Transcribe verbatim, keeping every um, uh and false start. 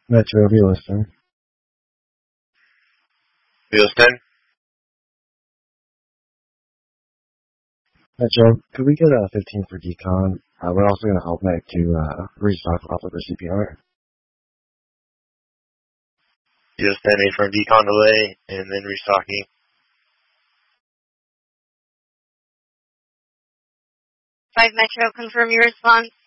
Metro, be listening. Houston? Metro, could we get a fifteen for decon? Uh, we're also going to help Meg to uh, restock off of her C P R. Houston, A from decon delay, and then restocking. five Metro, confirm your response.